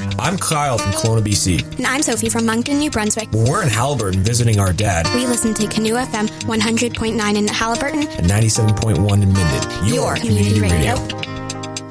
I'm Kyle from Kelowna, BC. And I'm Sophie from Moncton, New Brunswick. When we're in Haliburton visiting our dad, we listen to Canoe FM 100.9 in Haliburton and 97.1 in Minden. Your community radio.